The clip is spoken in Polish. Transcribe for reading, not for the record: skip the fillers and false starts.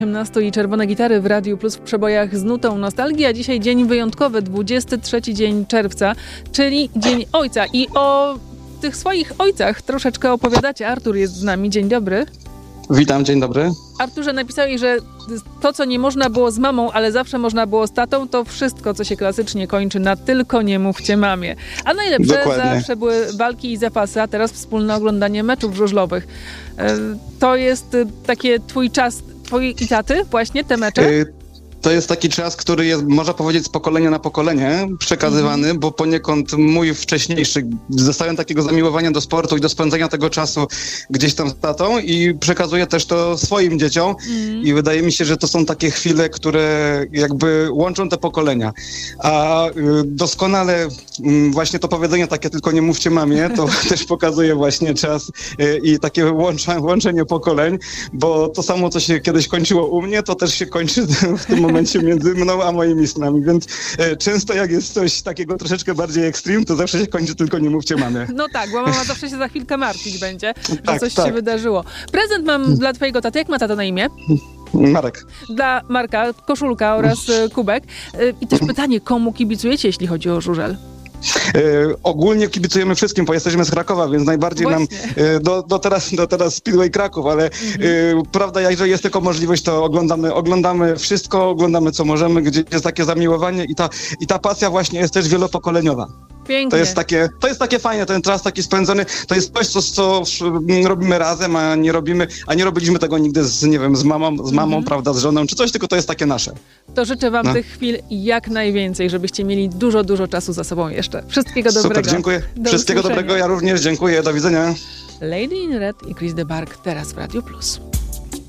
18 i Czerwone Gitary w Radiu Plus w przebojach z nutą nostalgii, a dzisiaj dzień wyjątkowy, 23 dzień czerwca, czyli Dzień Ojca. I o tych swoich ojcach troszeczkę opowiadacie. Artur jest z nami. Dzień dobry. Witam, dzień dobry. Arturze, napisałeś, że to, co nie można było z mamą, ale zawsze można było z tatą, to wszystko, co się klasycznie kończy na tylko nie mówcie mamie. A najlepsze Dokładnie. zawsze były walki i zapasy, a teraz wspólne oglądanie meczów żużlowych. To jest takie twój czas, twojej i taty, właśnie te mecze? To jest taki czas, który jest, można powiedzieć, z pokolenia na pokolenie przekazywany, bo poniekąd mój wcześniejszy, dostałem takiego zamiłowania do sportu i do spędzenia tego czasu gdzieś tam z tatą i przekazuję też to swoim dzieciom i wydaje mi się, że to są takie chwile, które jakby łączą te pokolenia. A doskonale właśnie to powiedzenie takie tylko nie mówcie mamie, to też pokazuje właśnie czas i takie łączenie pokoleń, bo to samo, co się kiedyś kończyło u mnie, to też się kończy w tym momencie między mną a moimi synami, więc często jak jest coś takiego troszeczkę bardziej extreme, to zawsze się kończy tylko nie mówcie mamie. No tak, bo mama zawsze się za chwilkę martwić będzie, że Tak, coś tak. się wydarzyło. Prezent mam dla twojego taty. Jak ma tata na imię? Marek. Dla Marka koszulka oraz kubek. I też pytanie, komu kibicujecie, jeśli chodzi o żużel? Ogólnie kibicujemy wszystkim, bo jesteśmy z Krakowa, więc najbardziej Właśnie. nam do teraz Speedway Kraków, ale prawda, jeżeli jest tylko możliwość, to oglądamy wszystko, oglądamy co możemy, gdzie jest takie zamiłowanie i ta pasja właśnie jest też wielopokoleniowa. Pięknie. To jest takie fajne, ten czas taki spędzony, to jest coś, co robimy razem, a nie robiliśmy tego nigdy z mamą, prawda, z żoną, czy coś, tylko to jest takie nasze. To życzę wam tych chwil jak najwięcej, żebyście mieli dużo, dużo czasu za sobą jeszcze. Wszystkiego dobrego. Super, dziękuję. Do Wszystkiego usłyszenia. dobrego, ja również dziękuję, do widzenia. Lady in Red i Chris de Barg teraz w Radiu Plus.